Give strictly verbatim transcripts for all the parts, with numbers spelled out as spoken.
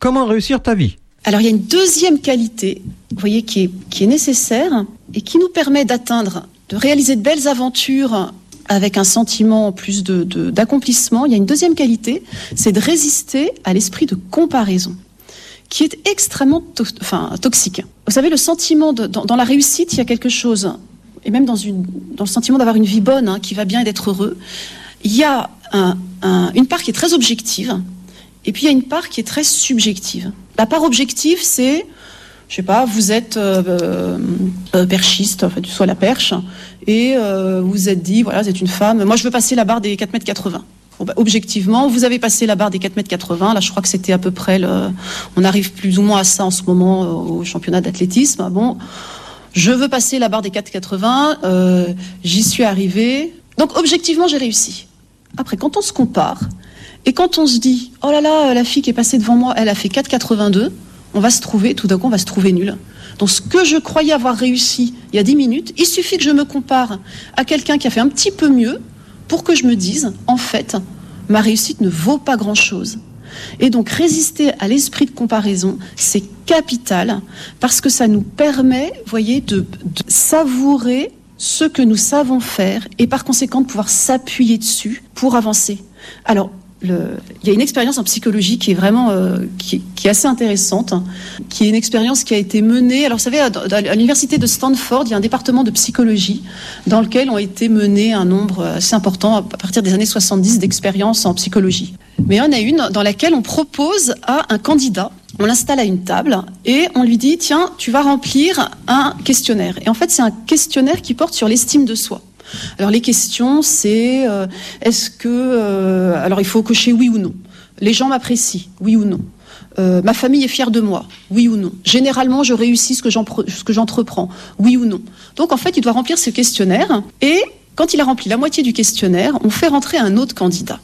comment réussir ta vie. Alors il y a une deuxième qualité, vous voyez, qui est, qui est nécessaire et qui nous permet d'atteindre, de réaliser de belles aventures avec un sentiment plus de, de, d'accomplissement. Il y a une deuxième qualité, c'est de résister à l'esprit de comparaison, qui est extrêmement to- enfin, toxique. Vous savez, le sentiment de, dans, dans la réussite, il y a quelque chose, et même dans, une, dans le sentiment d'avoir une vie bonne, hein, qui va bien et d'être heureux, il y a un, un, une part qui est très objective, et puis il y a une part qui est très subjective. La part objective, c'est, je sais pas, vous êtes euh, euh, perchiste, en fait, soit la perche, et euh, vous êtes dit, voilà, vous êtes une femme, moi je veux passer la barre des quatre mètres quatre-vingts. Bon, bah, objectivement, vous avez passé la barre des quatre mètres quatre-vingts, là je crois que c'était à peu près, le, on arrive plus ou moins à ça en ce moment euh, au championnat d'athlétisme. Bon, je veux passer la barre des quatre mètres quatre-vingts, euh, j'y suis arrivée, donc objectivement j'ai réussi. Après, quand on se compare, et quand on se dit, oh là là, la fille qui est passée devant moi, elle a fait quatre mètres quatre-vingt-deux, on va se trouver, tout d'un coup, on va se trouver nul. Donc, ce que je croyais avoir réussi il y a dix minutes, il suffit que je me compare à quelqu'un qui a fait un petit peu mieux pour que je me dise, en fait, ma réussite ne vaut pas grand-chose. Et donc, résister à l'esprit de comparaison, c'est capital parce que ça nous permet, vous voyez, de, de savourer ce que nous savons faire et par conséquent de pouvoir s'appuyer dessus pour avancer. Alors, Le, il y a une expérience en psychologie qui est vraiment euh, qui, qui est assez intéressante, hein, qui est une expérience qui a été menée. Alors, vous savez, à, à l'université de Stanford, il y a un département de psychologie dans lequel ont été menés un nombre assez important à partir des années soixante-dix d'expériences en psychologie. Mais il y en a une dans laquelle on propose à un candidat, on l'installe à une table et on lui dit, tiens, tu vas remplir un questionnaire. Et en fait, c'est un questionnaire qui porte sur l'estime de soi. Alors les questions, c'est euh, est-ce que euh, alors il faut cocher oui ou non. Les gens m'apprécient, oui ou non. Euh, ma famille est fière de moi, oui ou non. Généralement, je réussis ce que, j'empre- ce que j'entreprends, oui ou non. Donc en fait, il doit remplir ce questionnaire et quand il a rempli la moitié du questionnaire, on fait rentrer un autre candidat.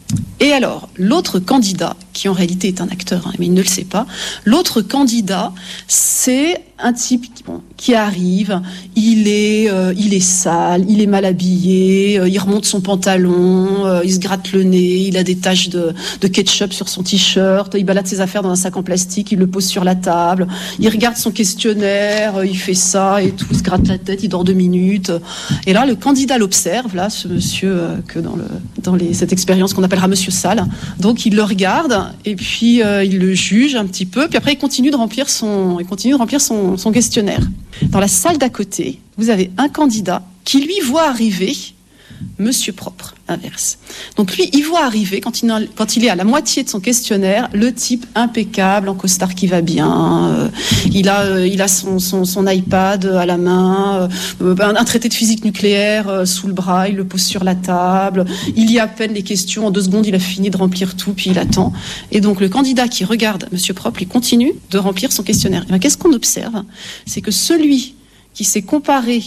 Et alors, l'autre candidat, qui en réalité est un acteur, hein, mais il ne le sait pas, l'autre candidat, c'est un type qui, bon, qui arrive, il est, euh, il est sale, il est mal habillé, euh, il remonte son pantalon, euh, il se gratte le nez, il a des taches de, de ketchup sur son t-shirt, il balade ses affaires dans un sac en plastique, il le pose sur la table, il regarde son questionnaire, euh, il fait ça et tout, il se gratte la tête, il dort deux minutes. Et là, le candidat l'observe, là, ce monsieur euh, que dans, le, dans les, cette expérience qu'on appellera Monsieur Sale. Donc il le regarde et puis euh, il le juge un petit peu, puis après il continue de remplir son, il continue de remplir son, son questionnaire. Dans la salle d'à côté, vous avez un candidat qui lui voit arriver Monsieur Propre, inverse. Donc lui, il voit arriver, quand il, a, quand il est à la moitié de son questionnaire, le type impeccable, en costard qui va bien, euh, il a, euh, il a son, son, son iPad à la main, euh, un, un traité de physique nucléaire euh, sous le bras, il le pose sur la table, il lit à peine les questions, en deux secondes il a fini de remplir tout, puis il attend. Et donc le candidat qui regarde Monsieur Propre, il continue de remplir son questionnaire. Et bien, qu'est-ce qu'on observe ? C'est que celui qui s'est comparé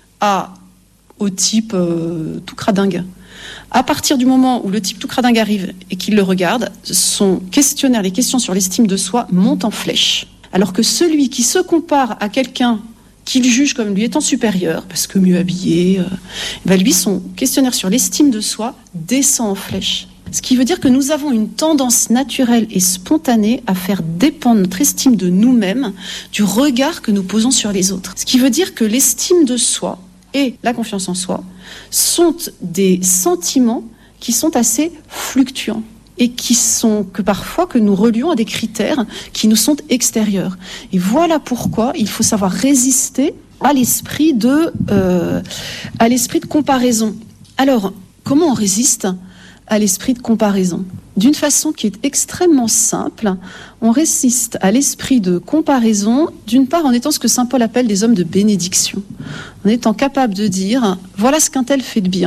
à au type euh, tout cradingue. À partir du moment où le type tout cradingue arrive et qu'il le regarde, son questionnaire, les questions sur l'estime de soi montent en flèche. Alors que celui qui se compare à quelqu'un qu'il juge comme lui étant supérieur, parce que mieux habillé, euh, ben lui, son questionnaire sur l'estime de soi descend en flèche. Ce qui veut dire que nous avons une tendance naturelle et spontanée à faire dépendre notre estime de nous-mêmes du regard que nous posons sur les autres. Ce qui veut dire que l'estime de soi et la confiance en soi sont des sentiments qui sont assez fluctuants et qui sont que parfois que nous relions à des critères qui nous sont extérieurs. Et voilà pourquoi il faut savoir résister à l'esprit de euh, à l'esprit de comparaison. Alors, comment on résiste à l'esprit de comparaison ? D'une façon qui est extrêmement simple, on résiste à l'esprit de comparaison, d'une part en étant ce que saint Paul appelle des hommes de bénédiction, en étant capable de dire « voilà ce qu'un tel fait de bien »,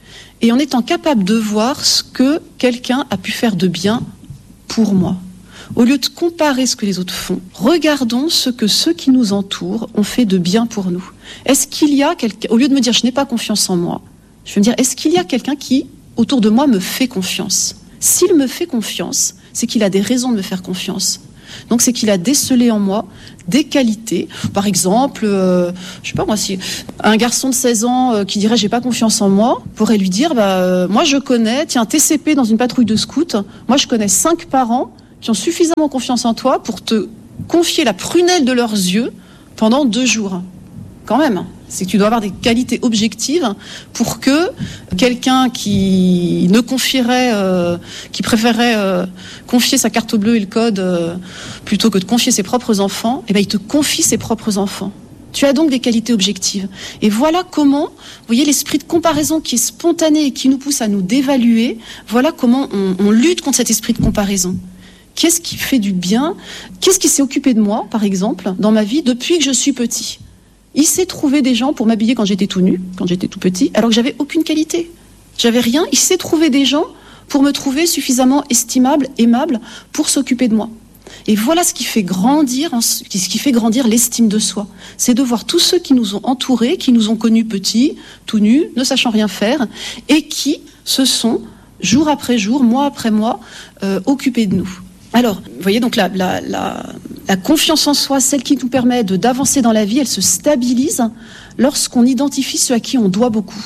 et en étant capable de voir ce que quelqu'un a pu faire de bien pour moi. Au lieu de comparer ce que les autres font, regardons ce que ceux qui nous entourent ont fait de bien pour nous. Est-ce qu'il y a quelqu'un, au lieu de me dire « je n'ai pas confiance en moi », je vais me dire « est-ce qu'il y a quelqu'un qui, autour de moi, me fait confiance ?» S'il me fait confiance, c'est qu'il a des raisons de me faire confiance. Donc c'est qu'il a décelé en moi des qualités. Par exemple, euh, je sais pas moi, si un garçon de seize ans euh, qui dirait j'ai pas confiance en moi, pourrait lui dire bah euh, moi je connais, tiens T C P dans une patrouille de scouts, moi je connais cinq parents qui ont suffisamment confiance en toi pour te confier la prunelle de leurs yeux pendant deux jours. Quand même, c'est que tu dois avoir des qualités objectives pour que quelqu'un qui ne confierait, euh, qui préférerait euh, confier sa carte bleue et le code euh, plutôt que de confier ses propres enfants, eh ben, il te confie ses propres enfants. Tu as donc des qualités objectives. Et voilà comment, vous voyez, l'esprit de comparaison qui est spontané et qui nous pousse à nous dévaluer, voilà comment on, on lutte contre cet esprit de comparaison. Qu'est-ce qui fait du bien ? Qu'est-ce qui s'est occupé de moi, par exemple, dans ma vie depuis que je suis petit ? Il s'est trouvé des gens pour m'habiller quand j'étais tout nu, quand j'étais tout petit, alors que j'avais aucune qualité. J'avais rien. Il s'est trouvé des gens pour me trouver suffisamment estimable, aimable, pour s'occuper de moi. Et voilà ce qui fait grandir, ce qui fait grandir l'estime de soi. C'est de voir tous ceux qui nous ont entourés, qui nous ont connus petits, tout nus, ne sachant rien faire, et qui se sont, jour après jour, mois après mois, euh, occupés de nous. Alors, vous voyez, donc la, la, la, la confiance en soi, celle qui nous permet de, d'avancer dans la vie, elle se stabilise lorsqu'on identifie ceux à qui on doit beaucoup.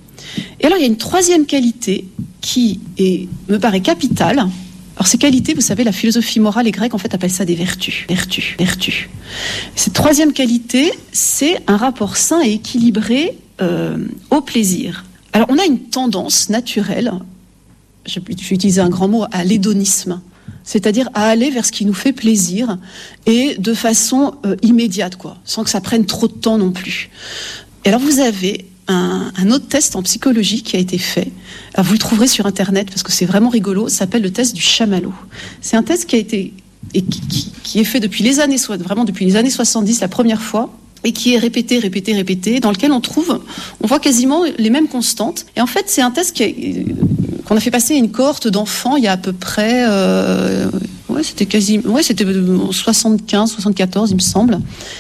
Et alors, il y a une troisième qualité qui est, me paraît capitale. Alors, ces qualités, vous savez, la philosophie morale, les Grecs, en fait, appellent ça des vertus. Vertus, vertus. Cette troisième qualité, c'est un rapport sain et équilibré euh, au plaisir. Alors, on a une tendance naturelle, je vais utiliser un grand mot, à l'hédonisme. C'est-à-dire à aller vers ce qui nous fait plaisir et de façon euh, immédiate, quoi, sans que ça prenne trop de temps non plus. Et alors vous avez un, un autre test en psychologie qui a été fait. Alors vous le trouverez sur Internet parce que c'est vraiment rigolo. Ça s'appelle le test du chamallow. C'est un test qui a été et qui, qui, qui est fait depuis les années vraiment depuis les années soixante-dix la première fois. Et qui est répété, répété, répété, dans lequel on trouve, on voit quasiment les mêmes constantes. Et en fait, c'est un test qui a, qu'on a fait passer à une cohorte d'enfants il y a à peu près, euh, ouais, c'était quasi, ouais, c'était soixante-quinze, soixante-quatorze, il me semble.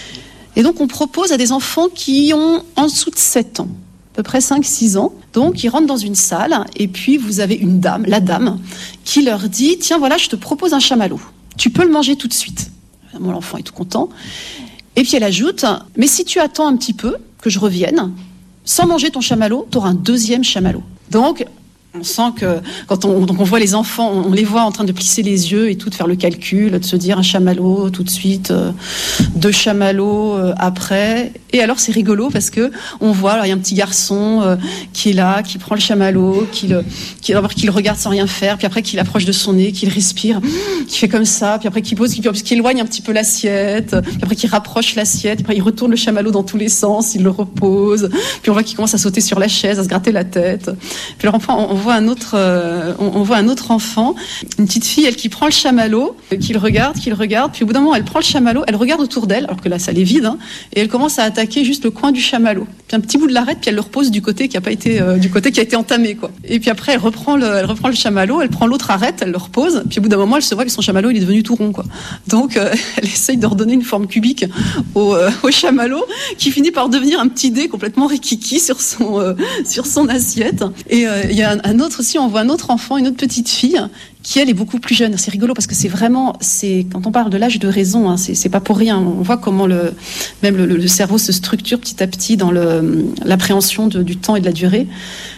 Et donc, on propose à des enfants qui ont en dessous de sept ans, à peu près cinq six ans. Donc, ils rentrent dans une salle, et puis vous avez une dame, la dame, qui leur dit, tiens, voilà, je te propose un chamallow. Tu peux le manger tout de suite. Bon, l'enfant est tout content. Et puis elle ajoute, mais si tu attends un petit peu, que je revienne, sans manger ton chamallow, tu auras un deuxième chamallow. Donc, on sent que quand on, donc on voit les enfants, on les voit en train de plisser les yeux et tout, de faire le calcul, de se dire un chamallow tout de suite, euh, deux chamallows euh, après. Et alors c'est rigolo parce que on voit, alors il y a un petit garçon euh, qui est là, qui prend le chamallow, qui le, qui, d'abord qu'il regarde sans rien faire, puis après qu'il approche de son nez, qu'il respire, qui fait comme ça, puis après qu'il pose, qu'il, qu'il éloigne un petit peu l'assiette, puis après qu'il rapproche l'assiette, puis après il retourne le chamallow dans tous les sens, il le repose, puis on voit qu'il commence à sauter sur la chaise, à se gratter la tête. Puis alors enfin, on, on voit un autre, euh, on, on voit un autre enfant, une petite fille, elle qui prend le chamallow, euh, qui le regarde, qui le regarde, puis au bout d'un moment, elle prend le chamallow, elle regarde autour d'elle, alors que la salle est vide, hein, et elle commence à attaquer juste le coin du chamallow. Puis un petit bout de l'arête, puis elle le repose du côté qui a pas été, euh, du côté qui a été entamé, quoi. Et puis après, elle reprend le, elle reprend le chamallow, elle prend l'autre arête, elle le repose, puis au bout d'un moment, elle se voit que son chamallow, il est devenu tout rond, quoi. Donc, euh, elle essaye de redonner une forme cubique au, euh, au chamallow, qui finit par devenir un petit dé complètement rikiki sur son, euh, sur son assiette. Et il euh, y a un, un autre aussi, on voit un autre enfant, une autre petite fille, qui elle est beaucoup plus jeune. C'est rigolo parce que c'est vraiment, c'est quand on parle de l'âge de raison, hein, c'est, c'est pas pour rien. On voit comment le, même le, le cerveau se structure petit à petit dans le, l'appréhension de, du temps et de la durée.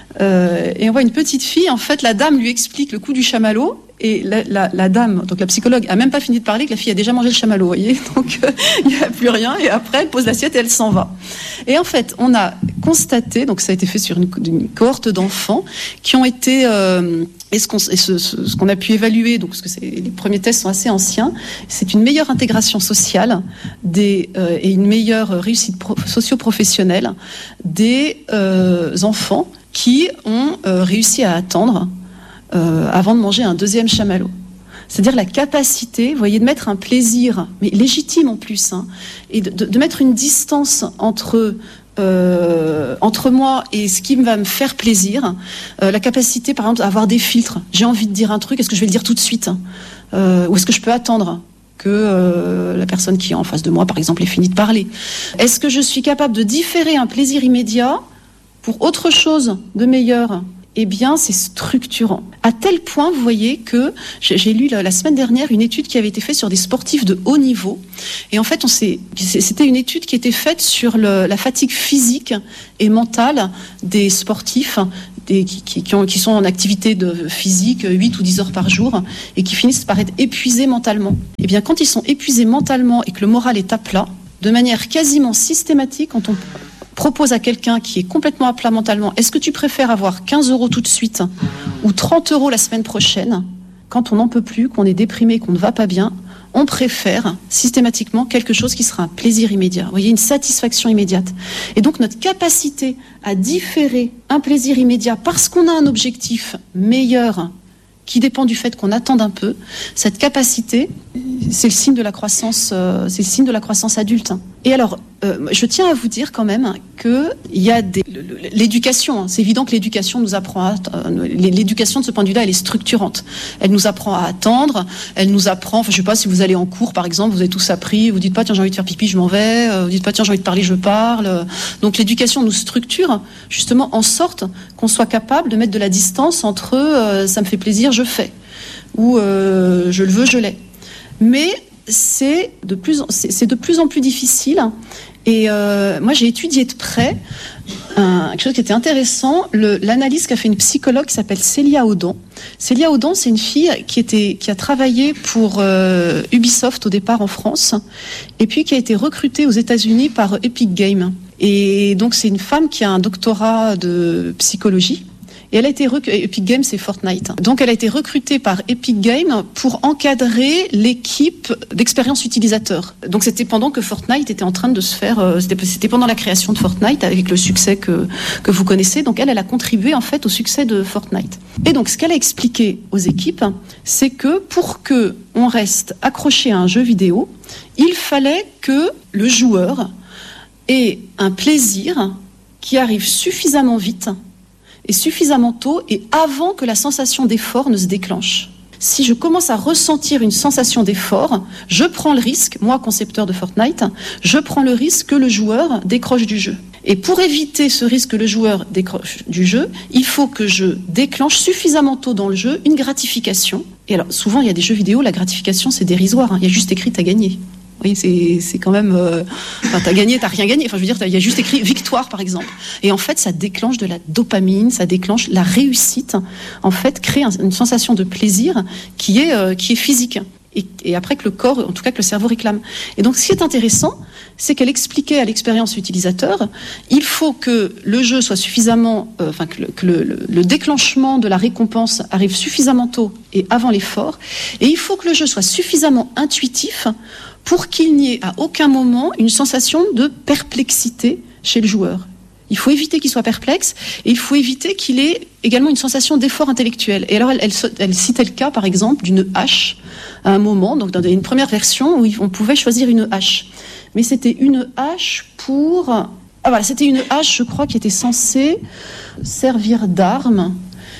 Euh, et on voit une petite fille, en fait, la dame lui explique le coup du chamallow. Et la, la, la dame, donc la psychologue, a même pas fini de parler que la fille a déjà mangé le chamallow, vous voyez. Donc il euh, n'y a plus rien. Et après, elle pose l'assiette et elle s'en va. Et en fait, on a constaté, donc ça a été fait sur une, une cohorte d'enfants qui ont été euh, et ce qu'on, et ce, ce, ce qu'on a pu évaluer, donc parce que c'est, les premiers tests sont assez anciens, c'est une meilleure intégration sociale des euh, et une meilleure réussite pro, socio-professionnelle des euh, enfants qui ont euh, réussi à attendre. Euh, avant de manger un deuxième chamallow. C'est-à-dire la capacité, vous voyez, de mettre un plaisir, mais légitime en plus, hein, et de, de, de mettre une distance entre, euh, entre moi et ce qui va me faire plaisir. Euh, la capacité, par exemple, à avoir des filtres. J'ai envie de dire un truc, est-ce que je vais le dire tout de suite, euh, ou est-ce que je peux attendre que euh, la personne qui est en face de moi, par exemple, ait fini de parler. Est-ce que je suis capable de différer un plaisir immédiat pour autre chose de meilleur ? Eh bien, c'est structurant. À tel point, vous voyez, que j'ai lu la semaine dernière une étude qui avait été faite sur des sportifs de haut niveau. Et en fait, on s'est, c'était une étude qui était faite sur le, la fatigue physique et mentale des sportifs des, qui, qui, qui, ont, qui sont en activité de physique huit ou dix heures par jour et qui finissent par être épuisés mentalement. Eh bien, quand ils sont épuisés mentalement et que le moral est à plat, de manière quasiment systématique, quand on propose à quelqu'un qui est complètement à plat mentalement, est-ce que tu préfères avoir quinze euros tout de suite ou trente euros la semaine prochaine? Quand on n'en peut plus, qu'on est déprimé, qu'on ne va pas bien, on préfère systématiquement quelque chose qui sera un plaisir immédiat. Vous voyez, une satisfaction immédiate. Et donc notre capacité à différer un plaisir immédiat parce qu'on a un objectif meilleur qui dépend du fait qu'on attende un peu, cette capacité, c'est le signe de la croissance, euh, c'est le signe de la croissance adulte. Et alors, euh, je tiens à vous dire quand même que il y a des, l'éducation. Hein, c'est évident que l'éducation nous apprend, à, euh, l'éducation de ce point de vue-là, elle est structurante. Elle nous apprend à attendre. Elle nous apprend. Enfin, je sais pas si vous allez en cours, par exemple, vous avez tous appris. Vous dites pas tiens j'ai envie de faire pipi, je m'en vais. Vous dites pas tiens j'ai envie de parler, je parle. Donc l'éducation nous structure justement en sorte qu'on soit capable de mettre de la distance entre euh, ça me fait plaisir, je fais, ou euh, je le veux, je l'ai. Mais c'est de plus, c'est, c'est de plus en plus difficile. Et euh, moi, j'ai étudié de près un, quelque chose qui était intéressant, le, l'analyse qu'a fait une psychologue qui s'appelle Célia Audan. Célia Audan, c'est une fille qui était, qui a travaillé pour euh, Ubisoft au départ en France, et puis qui a été recrutée aux États-Unis par Epic Games. Et donc, c'est une femme qui a un doctorat de psychologie. Et elle a été rec... Epic Games, c'est Fortnite. Donc, elle a été recrutée par Epic Games pour encadrer l'équipe d'expérience utilisateur. Donc, c'était pendant que Fortnite était en train de se faire. Euh, c'était, c'était pendant la création de Fortnite avec le succès que que vous connaissez. Donc, elle, elle a contribué en fait au succès de Fortnite. Et donc, ce qu'elle a expliqué aux équipes, c'est que pour que on reste accroché à un jeu vidéo, il fallait que le joueur ait un plaisir qui arrive suffisamment vite et suffisamment tôt et avant que la sensation d'effort ne se déclenche. Si je commence à ressentir une sensation d'effort, je prends le risque, moi concepteur de Fortnite, je prends le risque que le joueur décroche du jeu. Et pour éviter ce risque que le joueur décroche du jeu, il faut que je déclenche suffisamment tôt dans le jeu une gratification. Et alors souvent il y a des jeux vidéo, la gratification c'est dérisoire, hein. Il y a juste écrit t'as gagné. Oui, c'est, c'est quand même... Euh, enfin, t'as gagné, t'as rien gagné. Enfin, je veux dire, il y a juste écrit victoire, par exemple. Et en fait, ça déclenche de la dopamine, ça déclenche la réussite. En fait, crée un, une sensation de plaisir qui est, euh, qui est physique. Et, et après que le corps, en tout cas que le cerveau réclame. Et donc, ce qui est intéressant, c'est qu'elle expliquait à l'expérience utilisateur, il faut que le jeu soit suffisamment... Euh, enfin, que, le, que le, le, le déclenchement de la récompense arrive suffisamment tôt et avant l'effort. Et il faut que le jeu soit suffisamment intuitif pour qu'il n'y ait à aucun moment une sensation de perplexité chez le joueur. Il faut éviter qu'il soit perplexe et il faut éviter qu'il ait également une sensation d'effort intellectuel. Et alors, elle, elle, elle citait le cas, par exemple, d'une hache à un moment, donc dans une première version où on pouvait choisir une hache. Mais c'était une hache pour... Ah voilà, c'était une hache, je crois, qui était censée servir d'arme.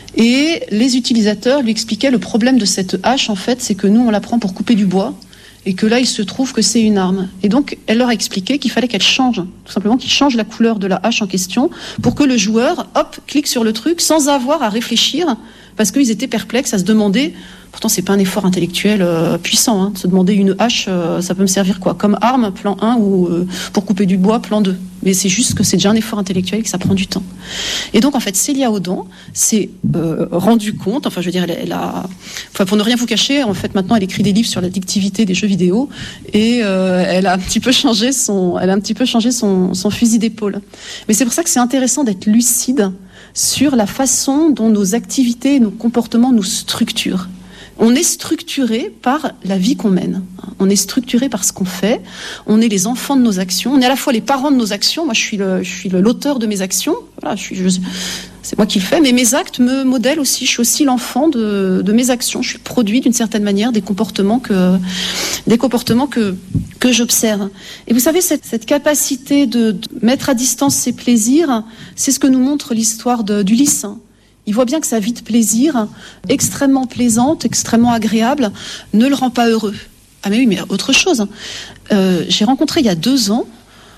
Et les utilisateurs lui expliquaient le problème de cette hache, en fait, c'est que nous, on la prend pour couper du bois. Et que là, il se trouve que c'est une arme. Et donc, elle leur a expliqué qu'il fallait qu'elle change, tout simplement, qu'il change la couleur de la hache en question, pour que le joueur, hop, clique sur le truc sans avoir à réfléchir, parce qu'ils étaient perplexes à se demander, pourtant c'est pas un effort intellectuel euh, puissant, hein, de se demander une hache, euh, ça peut me servir quoi, comme arme, plan un, ou euh, pour couper du bois, plan deux. Mais c'est juste que c'est déjà un effort intellectuel et que ça prend du temps. Et donc, en fait, Célia Audan s'est euh, rendu compte, enfin, je veux dire, elle, elle a... Enfin, pour ne rien vous cacher, en fait, maintenant, elle écrit des livres sur l'addictivité des jeux vidéo et euh, elle a un petit peu changé son, elle a un petit peu changé son, son fusil d'épaule. Mais c'est pour ça que c'est intéressant d'être lucide sur la façon dont nos activités et nos comportements nous structurent. On est structuré par la vie qu'on mène. On est structuré par ce qu'on fait. On est les enfants de nos actions. On est à la fois les parents de nos actions. Moi, je suis, le, je suis le, l'auteur de mes actions. Voilà, je suis, je, c'est moi qui le fais. Mais mes actes me modèlent aussi. Je suis aussi l'enfant de, de mes actions. Je suis le produit, d'une certaine manière, des comportements que, des comportements que, que j'observe. Et vous savez, cette, cette capacité de, de mettre à distance ses plaisirs, c'est ce que nous montre l'histoire de, d'Ulysse. Il voit bien que sa vie de plaisir, extrêmement plaisante, extrêmement agréable, ne le rend pas heureux. Ah mais oui, mais autre chose. Euh, j'ai rencontré il y a deux ans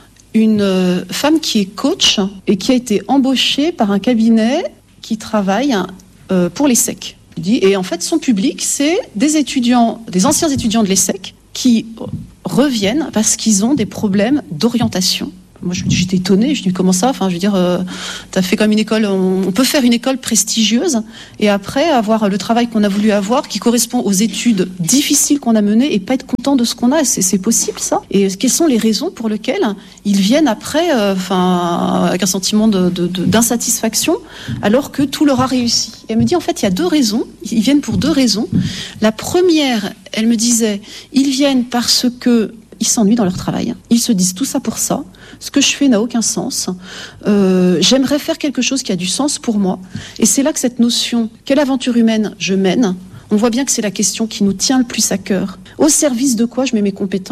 une euh, femme qui est coach et qui a été embauchée par un cabinet qui travaille euh, pour l'ESSEC. Et en fait, son public, c'est des étudiants, des anciens étudiants de l'ESSEC qui reviennent parce qu'ils ont des problèmes d'orientation. Moi, j'étais étonnée. Je dis comment ça ? Enfin, je veux dire, euh, t'as fait comme une école. On, on peut faire une école prestigieuse et après avoir le travail qu'on a voulu avoir, qui correspond aux études difficiles qu'on a menées et pas être content de ce qu'on a. C'est, c'est possible ça ? Et quelles sont les raisons pour lesquelles ils viennent après, euh, enfin, avec un sentiment de, de, de, d'insatisfaction, alors que tout leur a réussi ? Et elle me dit en fait, il y a deux raisons. Ils viennent pour deux raisons. La première, elle me disait, ils viennent parce que ils s'ennuient dans leur travail. Ils se disent tout ça pour ça. Ce que je fais n'a aucun sens. Euh, j'aimerais faire quelque chose qui a du sens pour moi. Et c'est là que cette notion, quelle aventure humaine je mène, on voit bien que c'est la question qui nous tient le plus à cœur. Au service de quoi je mets mes compétences ?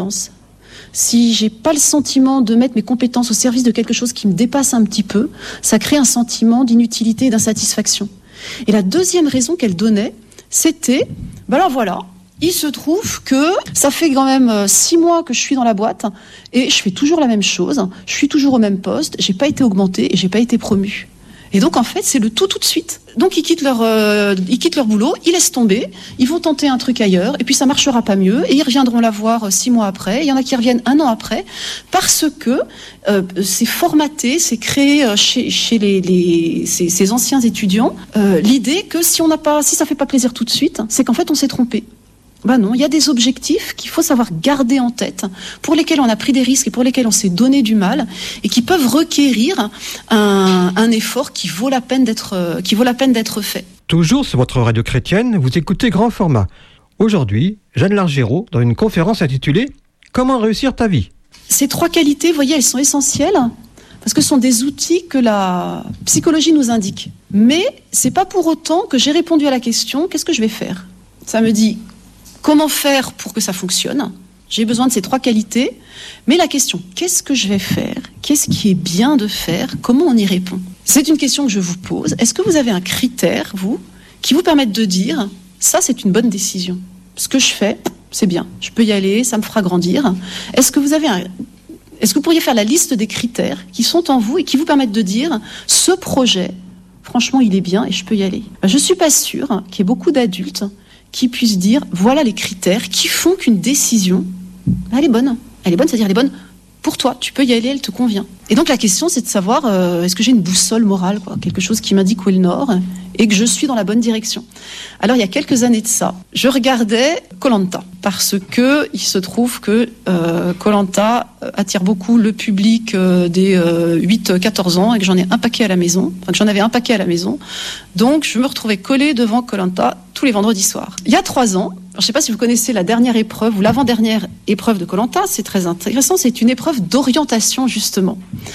Si j'ai pas le sentiment de mettre mes compétences au service de quelque chose qui me dépasse un petit peu, ça crée un sentiment d'inutilité et d'insatisfaction. Et la deuxième raison qu'elle donnait, c'était, ben alors voilà, il se trouve que ça fait quand même six mois que je suis dans la boîte et je fais toujours la même chose, je suis toujours au même poste, j'ai pas été augmentée et j'ai pas été promue. Et donc en fait c'est le tout tout de suite. Donc ils quittent leur euh, ils quittent leur boulot, ils laissent tomber, ils vont tenter un truc ailleurs et puis ça marchera pas mieux et ils reviendront la voir six mois après. Il y en a qui reviennent un an après parce que euh, c'est formaté, c'est créé chez chez les, les ces, ces anciens étudiants euh, l'idée que si on n'a pas si ça fait pas plaisir tout de suite, c'est qu'en fait on s'est trompé. Ben non, il y a des objectifs qu'il faut savoir garder en tête, pour lesquels on a pris des risques et pour lesquels on s'est donné du mal, et qui peuvent requérir un, un effort qui vaut la peine d'être, qui vaut la peine d'être fait. Toujours sur votre radio chrétienne, vous écoutez Grand Format. Aujourd'hui, Jeanne Largérault, dans une conférence intitulée « Comment réussir ta vie ?» Ces trois qualités, vous voyez, elles sont essentielles, parce que ce sont des outils que la psychologie nous indique. Mais c'est pas pour autant que j'ai répondu à la question « Qu'est-ce que je vais faire ?» Ça me dit comment faire pour que ça fonctionne ? J'ai besoin de ces trois qualités. Mais la question, qu'est-ce que je vais faire ? Qu'est-ce qui est bien de faire ? Comment on y répond ? C'est une question que je vous pose. Est-ce que vous avez un critère, vous, qui vous permette de dire, ça c'est une bonne décision. Ce que je fais, c'est bien. Je peux y aller, ça me fera grandir. Est-ce que vous avez un... Est-ce que vous pourriez faire la liste des critères qui sont en vous et qui vous permettent de dire, ce projet, franchement, il est bien et je peux y aller ? Je ne suis pas sûre qu'il y ait beaucoup d'adultes qui puissent dire, voilà les critères qui font qu'une décision, elle est bonne. Elle est bonne, c'est-à-dire elle est bonne pour toi, tu peux y aller, elle te convient. Et donc la question, c'est de savoir, euh, est-ce que j'ai une boussole morale, quoi, quelque chose qui m'indique où est le nord, et que je suis dans la bonne direction. Alors il y a quelques années de ça, je regardais Koh-Lanta, parce que il se trouve que euh, Koh-Lanta attire beaucoup le public euh, des euh, huit à quatorze ans, et que j'en ai un paquet à la maison, enfin que j'en avais un paquet à la maison, donc je me retrouvais collée devant Koh-Lanta tous les vendredis soirs. Il y a trois ans, alors, je ne sais pas si vous connaissez la dernière épreuve ou l'avant-dernière épreuve de Koh-Lanta, c'est très intéressant, c'est une épreuve d'orientation justement.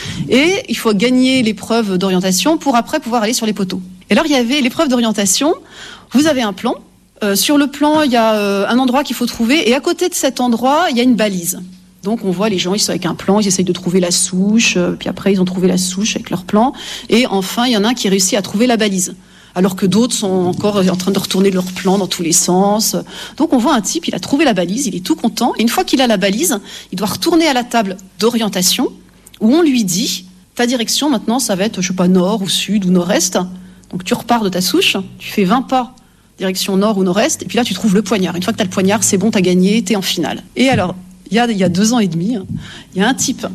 Et il faut gagner l'épreuve d'orientation pour après pouvoir aller sur les poteaux. Et alors il y avait l'épreuve d'orientation, vous avez un plan, euh, sur le plan il y a euh, un endroit qu'il faut trouver et à côté de cet endroit il y a une balise. Donc on voit les gens, ils sont avec un plan, ils essayent de trouver la souche, euh, puis après ils ont trouvé la souche avec leur plan, et enfin il y en a un qui réussit à trouver la balise. Alors que d'autres sont encore en train de retourner leur plan dans tous les sens. Donc on voit un type, il a trouvé la balise, il est tout content. Et une fois qu'il a la balise, il doit retourner à la table d'orientation où on lui dit, ta direction maintenant, ça va être, je sais pas, nord ou sud ou nord-est. Donc tu repars de ta souche, tu fais vingt pas direction nord ou nord-est, et puis là tu trouves le poignard. Une fois que tu as le poignard, c'est bon, tu as gagné, tu es en finale. Et alors, il y a, il y a deux ans et demi, il y a un type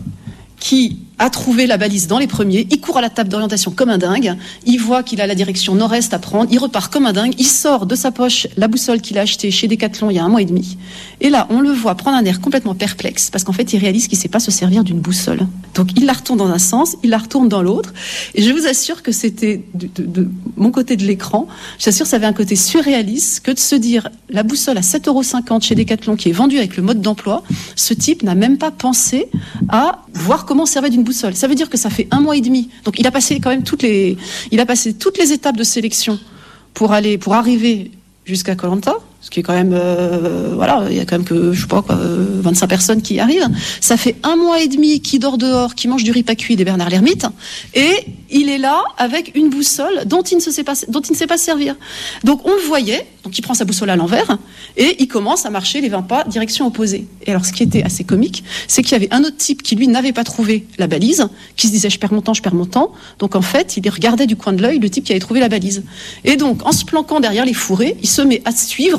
qui a trouvé la balise dans les premiers, il court à la table d'orientation comme un dingue, il voit qu'il a la direction nord-est à prendre, il repart comme un dingue, il sort de sa poche la boussole qu'il a achetée chez Decathlon il y a un mois et demi. Et là, on le voit prendre un air complètement perplexe, parce qu'en fait, il réalise qu'il ne sait pas se servir d'une boussole. Donc, il la retourne dans un sens, il la retourne dans l'autre, et je vous assure que c'était, de, de, de mon côté de l'écran, je vous assure que ça avait un côté surréaliste que de se dire, la boussole à sept euros cinquante chez Decathlon, qui est vendue avec le mode d'emploi, ce type n'a même pas pensé à voir comment servir d'une boussole. Ça veut dire que ça fait un mois et demi. Donc il a passé quand même toutes les, il a passé toutes les étapes de sélection pour aller, pour arriver jusqu'à Koh-Lanta, ce qui est quand même, euh, voilà, il y a quand même que, je sais pas quoi, vingt-cinq personnes qui y arrivent. Ça fait un mois et demi qu'il dort dehors, qu'il mange du riz pas cuit des Bernard l'Ermite, et il est là avec une boussole dont il ne se sait pas, dont il ne sait pas servir. Donc on le voyait, donc il prend sa boussole à l'envers, et il commence à marcher les vingt pas direction opposée. Et alors ce qui était assez comique, c'est qu'il y avait un autre type qui lui n'avait pas trouvé la balise, qui se disait je perds mon temps, je perds mon temps. Donc en fait, il regardait du coin de l'œil le type qui avait trouvé la balise. Et donc en se planquant derrière les fourrés, il se met à suivre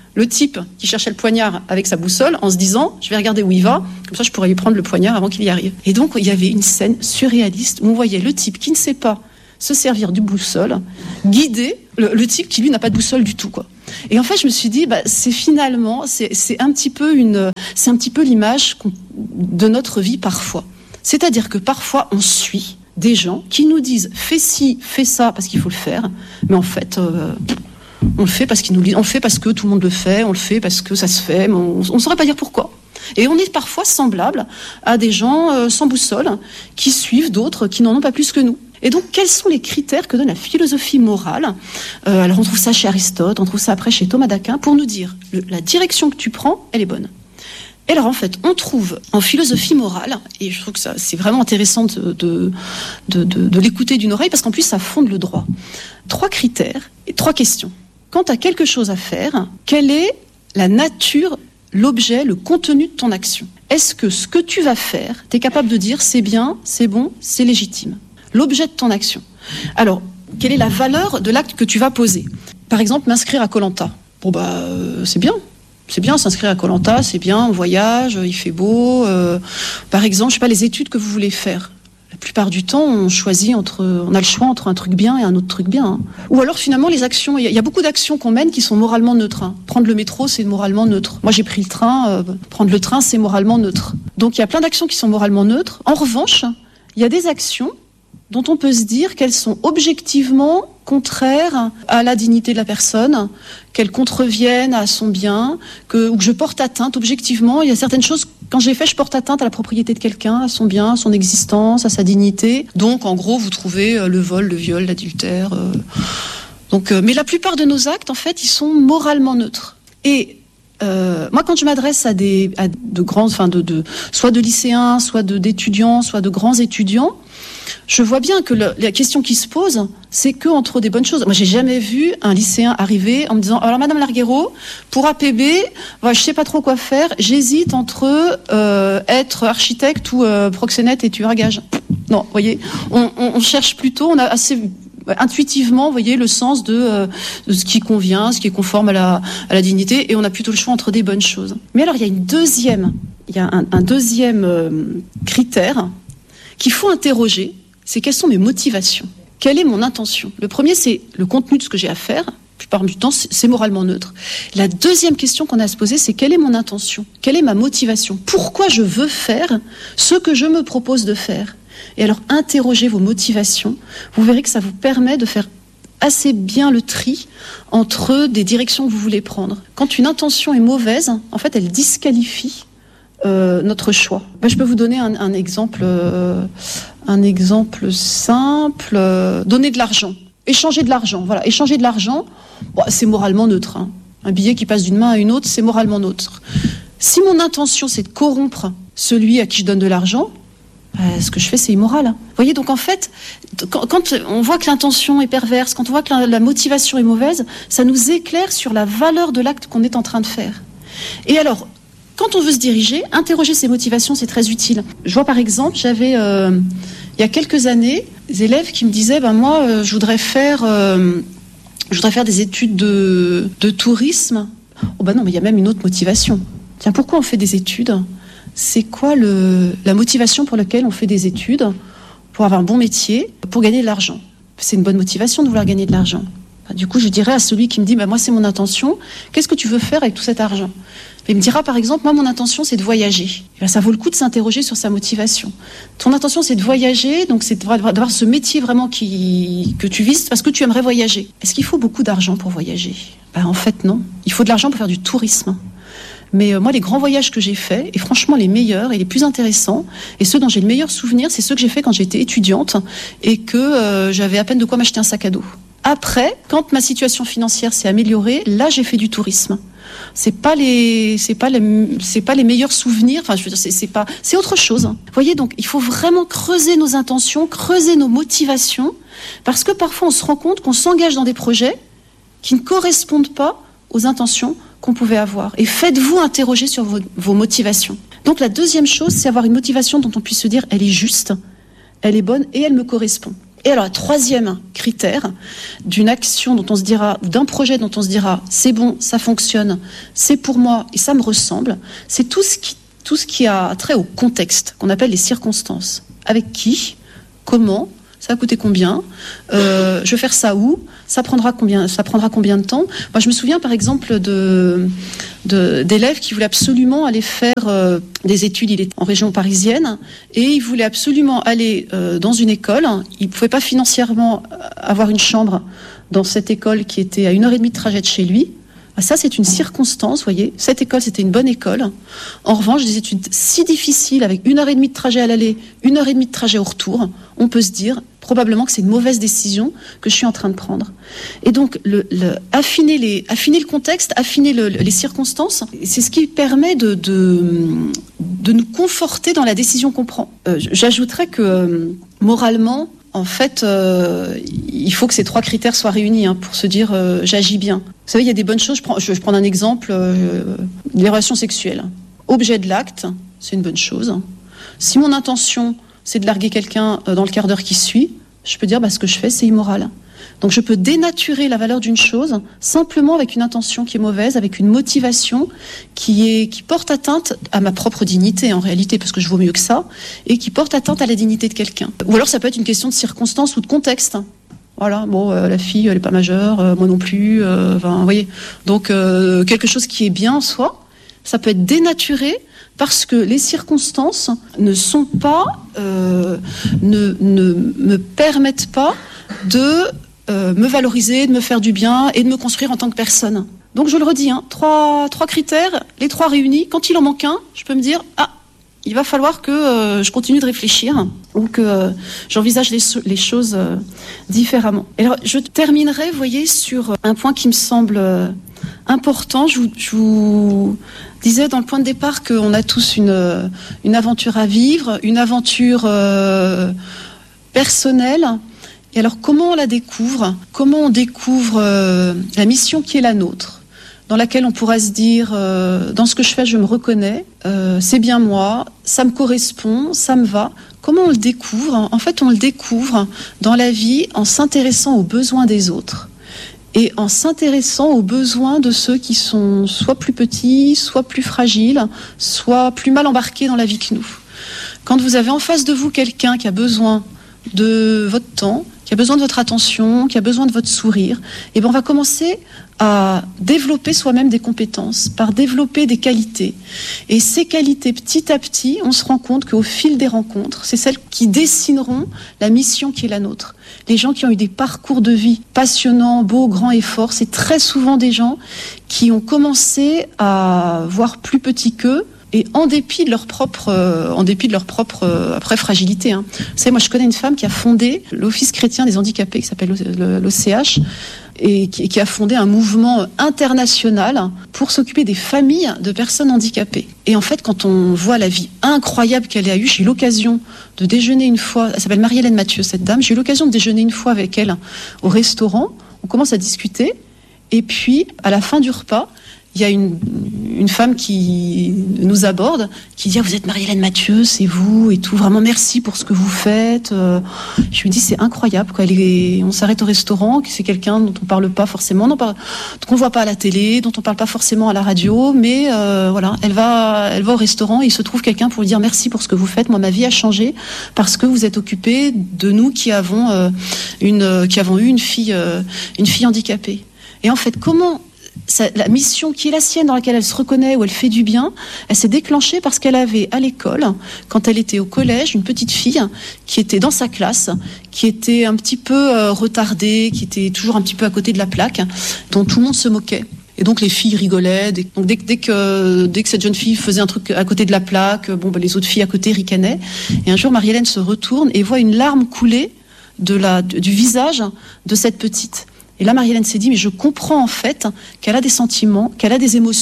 le type qui cherchait le poignard avec sa boussole en se disant « je vais regarder où il va, comme ça je pourrais lui prendre le poignard avant qu'il y arrive ». Et donc il y avait une scène surréaliste où on voyait le type qui ne sait pas se servir du boussole, guider le, le type qui lui n'a pas de boussole du tout, quoi. Et en fait je me suis dit bah, c'est finalement c'est, c'est un petit peu une c'est un petit peu l'image de notre vie parfois. C'est-à-dire que parfois on suit des gens qui nous disent fais ci, fais ça parce qu'il faut le faire, mais en fait euh, on le fait parce qu'ils nous on le fait parce que tout le monde le fait, on le fait parce que ça se fait, mais on ne saurait pas dire pourquoi. Et on est parfois semblable à des gens euh, sans boussole qui suivent d'autres qui n'en ont pas plus que nous. Et donc, quels sont les critères que donne la philosophie morale ? euh, Alors, on trouve ça chez Aristote, on trouve ça après chez Thomas d'Aquin, pour nous dire le, la direction que tu prends, elle est bonne. Et alors, en fait, on trouve en philosophie morale, et je trouve que ça, c'est vraiment intéressant de, de, de, de, de l'écouter d'une oreille, parce qu'en plus, ça fonde le droit. Trois critères et trois questions. Quand tu as quelque chose à faire, quelle est la nature, l'objet, le contenu de ton action ? Est-ce que ce que tu vas faire, tu es capable de dire c'est bien, c'est bon, c'est légitime ? L'objet de ton action. Alors, quelle est la valeur de l'acte que tu vas poser ? Par exemple, m'inscrire à Koh Lanta. Bon bah, euh, c'est bien. C'est bien, s'inscrire à Koh Lanta, c'est bien, on voyage, il fait beau. Euh, par exemple, je sais pas, les études que vous voulez faire. La plupart du temps, on choisit entre, on a le choix entre un truc bien et un autre truc bien. Hein. Ou alors, finalement, les actions, il y, y a beaucoup d'actions qu'on mène qui sont moralement neutres. Hein. Prendre le métro, c'est moralement neutre. Moi, j'ai pris le train, euh, prendre le train, c'est moralement neutre. Donc, il y a plein d'actions qui sont moralement neutres. En revanche, il y a des actions dont on peut se dire qu'elles sont objectivement contraires à la dignité de la personne, qu'elles contreviennent à son bien, que, ou que je porte atteinte objectivement. Il y a certaines choses, quand j'ai fait, je porte atteinte à la propriété de quelqu'un, à son bien, à son existence, à sa dignité. Donc, en gros, vous trouvez le vol, le viol, l'adultère. Euh... Donc, euh, mais la plupart de nos actes, en fait, ils sont moralement neutres. Et Euh, moi, quand je m'adresse à des, à de grands, enfin, de, de, soit de lycéens, soit de, d'étudiants, soit de grands étudiants, je vois bien que le, la question qui se pose, c'est que entre des bonnes choses. Moi, j'ai jamais vu un lycéen arriver en me disant, alors, Madame Larguero, pour A P B, voilà, je sais pas trop quoi faire, j'hésite entre euh, être architecte ou euh, proxénète et tueur à gages. Non, vous voyez, on, on, on cherche plutôt, on a assez intuitivement, vous voyez, le sens de, euh, de ce qui convient, ce qui est conforme à la, à la dignité, et on a plutôt le choix entre des bonnes choses. Mais alors, il y a une deuxième, il y a un, un deuxième euh, critère qu'il faut interroger, c'est quelles sont mes motivations ? Quelle est mon intention ? Le premier, c'est le contenu de ce que j'ai à faire. La plupart du temps, c'est moralement neutre. La deuxième question qu'on a à se poser, c'est quelle est mon intention ? Quelle est ma motivation ? Pourquoi je veux faire ce que je me propose de faire ? Et alors, interrogez vos motivations. Vous verrez que ça vous permet de faire assez bien le tri entre des directions que vous voulez prendre. Quand une intention est mauvaise, en fait, elle disqualifie euh, notre choix. Ben, je peux vous donner un, un exemple, euh, un exemple simple. Euh, donner de l'argent, échanger de l'argent. Voilà, échanger de l'argent, bon, c'est moralement neutre. Hein. Un billet qui passe d'une main à une autre, c'est moralement neutre. Si mon intention, c'est de corrompre celui à qui je donne de l'argent, Euh, ce que je fais, c'est immoral. Vous voyez, donc en fait, quand, quand on voit que l'intention est perverse, quand on voit que la, la motivation est mauvaise, ça nous éclaire sur la valeur de l'acte qu'on est en train de faire. Et alors, quand on veut se diriger, interroger ses motivations, c'est très utile. Je vois par exemple, j'avais, euh, il y a quelques années, des élèves qui me disaient, ben moi, euh, je voudrais faire, euh, je voudrais faire des études de, de tourisme. Oh ben non, mais il y a même une autre motivation. Tiens, pourquoi on fait des études ? C'est quoi le, la motivation pour laquelle on fait des études, pour avoir un bon métier, pour gagner de l'argent ? C'est une bonne motivation de vouloir gagner de l'argent. Enfin, du coup, je dirais à celui qui me dit bah, « moi, c'est mon intention, qu'est-ce que tu veux faire avec tout cet argent ?» Il me dira par exemple « moi, mon intention, c'est de voyager. » Et bien, ça vaut le coup de s'interroger sur sa motivation. Ton intention, c'est de voyager, donc c'est d'avoir ce métier vraiment qui, que tu vises parce que tu aimerais voyager. Est-ce qu'il faut beaucoup d'argent pour voyager ? Ben, en fait, non. Il faut de l'argent pour faire du tourisme. Mais euh, moi, les grands voyages que j'ai faits, et franchement les meilleurs et les plus intéressants, et ceux dont j'ai le meilleur souvenir, c'est ceux que j'ai faits quand j'étais étudiante et que euh, j'avais à peine de quoi m'acheter un sac à dos. Après, quand ma situation financière s'est améliorée, là, j'ai fait du tourisme. C'est pas les, c'est pas les, c'est pas les meilleurs souvenirs. Enfin, je veux dire, c'est, c'est pas, c'est autre chose. Vous voyez, donc, il faut vraiment creuser nos intentions, creuser nos motivations, parce que parfois, on se rend compte qu'on s'engage dans des projets qui ne correspondent pas aux intentions qu'on pouvait avoir. Et faites-vous interroger sur vos, vos motivations. Donc la deuxième chose, c'est avoir une motivation dont on puisse se dire elle est juste, elle est bonne et elle me correspond. Et alors, troisième critère d'une action dont on se dira, ou d'un projet dont on se dira, c'est bon, ça fonctionne, c'est pour moi et ça me ressemble, c'est tout ce qui, tout ce qui a trait au contexte, qu'on appelle les circonstances. Avec qui, comment, ça va coûter combien, euh, je vais faire ça où, ça prendra combien, ça prendra combien de temps. Moi, je me souviens par exemple de, de, d'élèves qui voulaient absolument aller faire euh, des études. Il est en région parisienne et il voulait absolument aller euh, dans une école. Il ne pouvait pas financièrement avoir une chambre dans cette école qui était à une heure et demie de trajet de chez lui. Ça, c'est une circonstance, vous voyez. Cette école, c'était une bonne école. En revanche, des études si difficiles, avec une heure et demie de trajet à l'aller, une heure et demie de trajet au retour, on peut se dire probablement que c'est une mauvaise décision que je suis en train de prendre. Et donc, le, le, affiner, les, affiner le contexte, affiner le, les circonstances, c'est ce qui permet de, de, de nous conforter dans la décision qu'on prend. Euh, j'ajouterais que, euh, moralement, en fait, euh, il faut que ces trois critères soient réunis hein, pour se dire euh, j'agis bien. Vous savez, il y a des bonnes choses. Je prends, je, je prends un exemple, euh, les relations sexuelles. Objet de l'acte, c'est une bonne chose. Si mon intention, c'est de larguer quelqu'un dans le quart d'heure qui suit, je peux dire bah, ce que je fais, c'est immoral. Donc je peux dénaturer la valeur d'une chose simplement avec une intention qui est mauvaise, avec une motivation qui, est, qui porte atteinte à ma propre dignité en réalité, parce que je vaux mieux que ça, et qui porte atteinte à la dignité de quelqu'un. Ou alors ça peut être une question de circonstance ou de contexte. Voilà, bon, euh, la fille, elle n'est pas majeure, euh, moi non plus, euh, enfin, vous voyez. Donc euh, quelque chose qui est bien en soi, ça peut être dénaturé parce que les circonstances ne sont pas, euh, ne, ne me permettent pas de euh, me valoriser, de me faire du bien et de me construire en tant que personne. Donc je le redis, hein, trois, trois critères, les trois réunis. Quand il en manque un, je peux me dire ah, il va falloir que euh, je continue de réfléchir ou que euh, j'envisage les, les choses euh, différemment. Et alors je terminerai, vous voyez, sur un point qui me semble euh, important. Je vous, je vous disais dans le point de départ qu'on a tous une, une aventure à vivre, une aventure euh, personnelle. Et alors, comment on la découvre ? Comment on découvre euh, la mission qui est la nôtre, dans laquelle on pourra se dire, euh, dans ce que je fais, je me reconnais, euh, c'est bien moi, ça me correspond, ça me va. Comment on le découvre ? En fait, on le découvre dans la vie en s'intéressant aux besoins des autres et en s'intéressant aux besoins de ceux qui sont soit plus petits, soit plus fragiles, soit plus mal embarqués dans la vie que nous. Quand vous avez en face de vous quelqu'un qui a besoin de votre temps, qui a besoin de votre attention, qui a besoin de votre sourire, et bien on va commencer à développer soi-même des compétences, par développer des qualités. Et ces qualités, petit à petit, on se rend compte qu'au fil des rencontres, c'est celles qui dessineront la mission qui est la nôtre. Les gens qui ont eu des parcours de vie passionnants, beaux, grands et forts, c'est très souvent des gens qui ont commencé à voir plus petit qu'eux, et en dépit de leur propre, euh, en dépit de leur propre euh, après fragilité. Hein. Vous savez, moi je connais une femme qui a fondé l'Office chrétien des handicapés, qui s'appelle l'O C H, et qui, qui a fondé un mouvement international pour s'occuper des familles de personnes handicapées. Et en fait, quand on voit la vie incroyable qu'elle a eue, j'ai eu l'occasion de déjeuner une fois, elle s'appelle Marie-Hélène Mathieu, cette dame, j'ai eu l'occasion de déjeuner une fois avec elle au restaurant, on commence à discuter, et puis à la fin du repas, il y a une, une femme qui nous aborde, qui dit ah, vous êtes Marie-Hélène Mathieu, c'est vous et tout, vraiment merci pour ce que vous faites. Euh, je lui dis c'est incroyable, quoi. Elle est, on s'arrête au restaurant, c'est quelqu'un dont on parle pas forcément, non pas, qu'on voit pas à la télé, dont on parle pas forcément à la radio, mais euh, voilà, elle va, elle va au restaurant et il se trouve quelqu'un pour lui dire merci pour ce que vous faites. Moi, ma vie a changé parce que vous êtes occupé de nous qui avons euh, une, qui avons eu une fille, euh, une fille handicapée. Et en fait, comment Ça, la mission qui est la sienne, dans laquelle elle se reconnaît, où elle fait du bien, elle s'est déclenchée parce qu'elle avait à l'école, quand elle était au collège, une petite fille qui était dans sa classe, qui était un petit peu euh, retardée, qui était toujours un petit peu à côté de la plaque, dont tout le monde se moquait. Et donc les filles rigolaient. Dès, donc dès, dès, que, dès que cette jeune fille faisait un truc à côté de la plaque, bon, bah, les autres filles à côté ricanaient. Et un jour, Marie-Hélène se retourne et voit une larme couler de la, du visage de cette petite. Et là, Marie-Hélène s'est dit, mais je comprends en fait qu'elle a des sentiments, qu'elle a des émotions,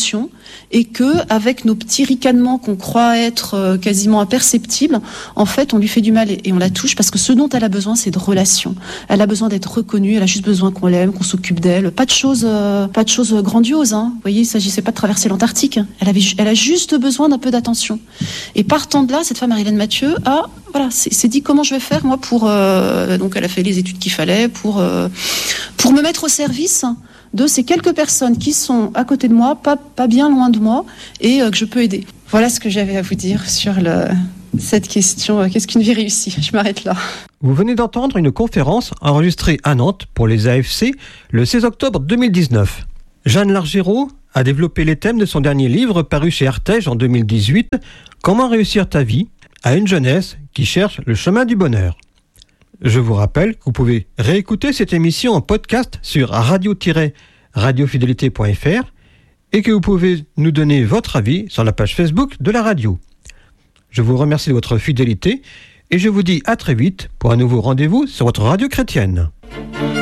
et que, avec nos petits ricanements qu'on croit être euh, quasiment imperceptibles, en fait, on lui fait du mal et, et on la touche parce que ce dont elle a besoin, c'est de relations. Elle a besoin d'être reconnue, elle a juste besoin qu'on l'aime, qu'on s'occupe d'elle. Pas de choses, euh, pas de choses grandioses, hein. Vous voyez, il s'agissait pas de traverser l'Antarctique. Elle avait, elle a juste besoin d'un peu d'attention. Et partant de là, cette femme, Marie-Hélène Mathieu, a, voilà, c'est, c'est dit comment je vais faire, moi, pour, euh, donc elle a fait les études qu'il fallait pour, euh, pour me mettre au service de ces quelques personnes qui sont à côté de moi, pas, pas bien loin de moi, et euh, que je peux aider. Voilà ce que j'avais à vous dire sur le, cette question. Euh, qu'est-ce qu'une vie réussie ? Je m'arrête là. Vous venez d'entendre une conférence enregistrée à Nantes pour les A F C le seize octobre deux mille dix-neuf. Jeanne Largérault a développé les thèmes de son dernier livre paru chez Artege en deux mille dix-huit, « Comment réussir ta vie ?» à une jeunesse qui cherche le chemin du bonheur. Je vous rappelle que vous pouvez réécouter cette émission en podcast sur radio tiret radiofidélité point f r et que vous pouvez nous donner votre avis sur la page Facebook de la radio. Je vous remercie de votre fidélité et je vous dis à très vite pour un nouveau rendez-vous sur votre radio chrétienne.